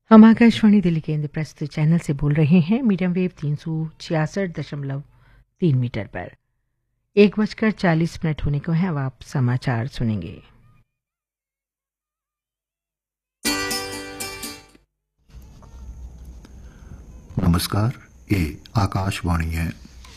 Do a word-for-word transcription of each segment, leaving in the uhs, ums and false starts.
हम आकाशवाणी दिल्ली केंद्र प्रस्तुत चैनल से बोल रहे हैं मीडियम वेव तीन सौ छियासठ दशमलव तीन मीटर पर। एक बजकर चालीस मिनट होने को है। अब आप समाचार सुनेंगे। नमस्कार, ये आकाशवाणी है।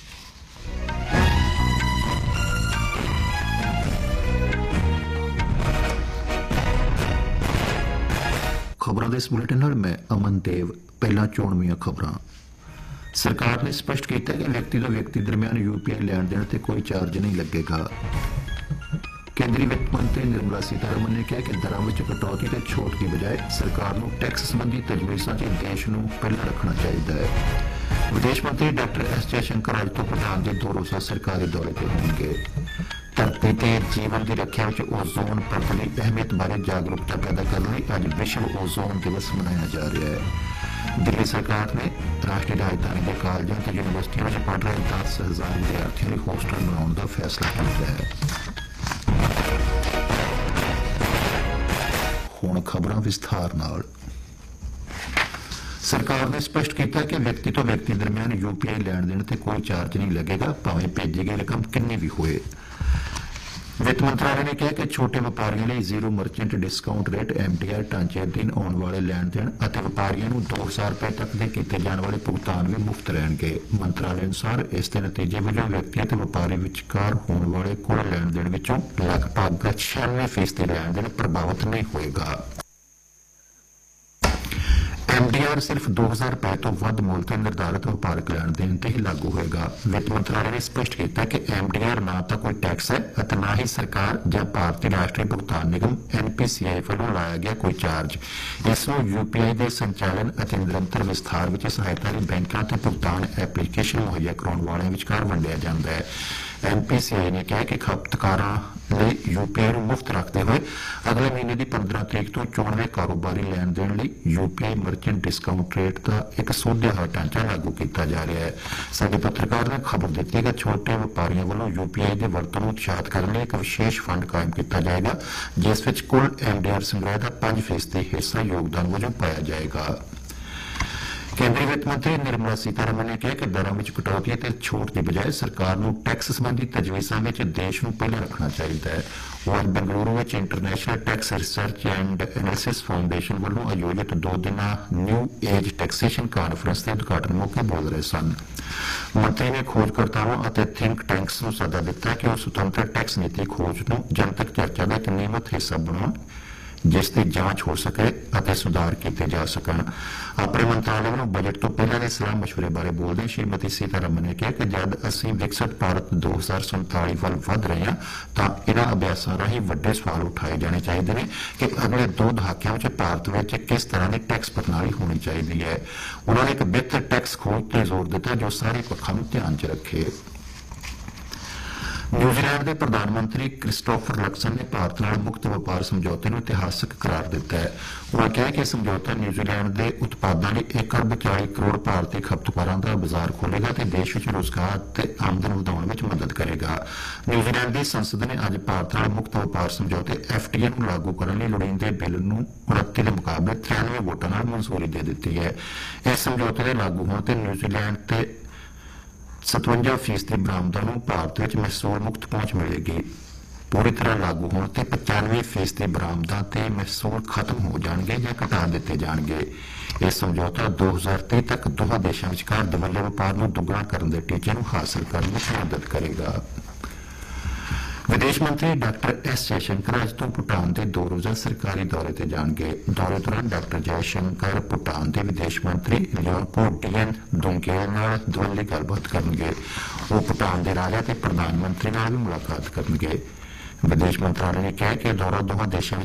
खबरों के इस बुलेटिन मैं अमन देव। पहला चोणवीं खबरां। सरकार ने स्पष्ट किया कि व्यक्ति तो व्यक्ति दरमियान यूपीआई लैन देन ते कोई चार्ज नहीं लगेगा। केंद्रीय वित्त मंत्री निर्मला सीतारमण ने कहा कि दरों में कटौती ते छूट की बजाय सरकार को टैक्स संबंधी तजवीज़ों से देश को पहले रखना चाहिए है। विदेश मंत्री डॉक्टर एस जयशंकर अज तो प्रधान के दो रोज़ा सरकारी दौरे पर होंगे। धरती के जीवन की रक्षा में ओजोन परत की अहमियत बारे जागरूकता पैदा करने अज विश्व ओजोन दिवस मनाया जा रहा है। दिल्ली सरकार ने राष्ट्रीय राजधानी के कॉलेजों और यूनिवर्सिटियों में पढ़ रहे दस हजार विद्यार्थियों को होस्टल बनाने का फैसला किया है। हुण खबरां विस्तार नाल। सरकार ने स्पष्ट किया कि व्यक्ति तो व्यक्ति दरमियान यूपीआई लैन देन ते कोई चार्ज नहीं लगेगा, भावें भेजी गई रकम कितनी भी होए। वित्त मंत्रालय ने कहा कि छोटे व्यापारियों लिए zero merchant discount rate M T R ढांचे अधीन आने वाले लैन देन और व्यापारियों को दो हजार रुपए तक के किए जाने वाले भुगतान भी मुफ्त रहेंगे। मंत्रालय अनुसार इसके नतीजे वजों व्यक्ति और व्यापारी विचकार होने वाले कुल लैन देन विचों लगभग छियानवे फीसदी लैन देन प्रभावित नहीं होएगा। एमडीआर सिर्फ दो हजार रुपए तो वध मुल ते निर्धारित व्यापारिक लैन देन ते ही लागू होगा। वित्त मंत्रालय ने स्पष्ट किया कि एमडीआर ना तो कोई टैक्स है और ना ही सरकार या भारतीय राष्ट्रीय भुगतान निगम एनपीसीआई वालों लाया गया कोई चार्ज। इसमें यूपीआई के संचालन और निरंतर विस्तार में सहायता बैंकों से भुगतान एप्लीकेशन मुहैया कराने वाले विचकार वंडिया जाता है। एनपीसीआई ने कहा कि खपतकारों लिए यूपीआई मुफ्त रखते हुए अगले महीने की पंद्रह तरीक तो चौनवे कारोबारी लैन देन लिए यूपीआई मर्चेंट डिस्काउंट रेट का एक सोधिया ढांचा लागू किया जा रहा है। साडे पत्रकार ने खबर दी कि छोटे व्यापारियों वालों यूपीआई के वरतों उत्साहित करने लिए एक विशेष फंड कायम किया जाएगा, जिस विच कुल एमडीआर संग्रह का पांच फीसदी हिस्सा योगदान वजों पाया जाएगा। केंद्रीय वित्त मंत्री निर्मला सीतारमण ने कहा कि दरों में कटौती और छूट की बजाय सरकार को टैक्स संबंधी तजवीज़ों में देश को पहले रखना चाहिए है। वो आज बेंगलुरु में international tax research and analysis foundation वालों आयोजित दो दिन न्यू एज टैक्सेशन कानफ्रेंस के उद्घाटन मौके बोल रहे सन। मंत्री ने खोजकर्ताओं और थिंक टैंक्स को सदा दिता कि वह स्वतंत्र टैक्स नीति खोज को जनतक चर्चा का एक नियमित हिस्सा बनाओ, जिसकी जांच हो सके और सुधार किए जा सकन। अपने मंत्रालय में बजट तो पहले के सलाह मशवरे बारे बोलते श्रीमती सीतारमण ने कहा कि जब असी विकसित भारत दो हजार संताली वाल वध रहे हैं तो इन्होंने अभ्यासों राही वड्डे सवाल उठाए जाने चाहिए हैं कि अगले दो दहाकों में भारत में किस तरह की टैक्स प्रणाली होनी चाहिए है। उन्होंने एक बेहतर टैक्स खोज पर जोर दिता जो सारे पक्षों को ध्यान च रखे। न्यूजीलैंड के प्रधानमंत्री क्रिस्टोफर लक्सन ने भारत नाल मुक्त व्यापार समझौते को इतिहासक करार दिता है। उन्होंने कहा कि समझौता न्यूजीलैंड के उत्पादों लिए एक अरब चाली करोड़ भारतीय खपतकारों का बाजार खोलेगा और देश में रोजगार और आमदन बढ़ाने में मदद करेगा। न्यूजीलैंड की संसद ने अज भारत नाल मुक्त व्यापार समझौते एफटीए को लागू करने लोड़ींदे बिल को उनती के मुकाबले तिरानवे वोटों मंजूरी दे दी है। इस समझौते के लागू होने से न्यूजीलैंड के सतवंजा फीसदी बरामदों को भारत में महसूल मुक्त पहुंच मिलेगी। पूरी तरह लागू होने से पचानवे फीसदी बरामदों से महसूल खत्म हो जाएंगे या घटा दिए जाएंगे। यह समझौता दो हजार तीह तक दोनों देशों विचकार दवल्ले व्यापार को दुगना करने के टीचे को हासिल करने में मदद करेगा। विदेश मंत्री डॉक्टर एस जयशंकर अज तो भूटान के दो रोज़ा सरकारी दौरे पर जाएंगे। दौरे दौरान डॉक्टर जयशंकर भूटान के विदेश मंत्री ल्योन्पो डियन डोंगेल नाल दवल्ली गलबात करेंगे। वो भूटान के राजा और प्रधानमंत्री नाल भी मुलाकात करेंगे। विदेश मंत्रालय ने कहा कि दौरा दोनों देशों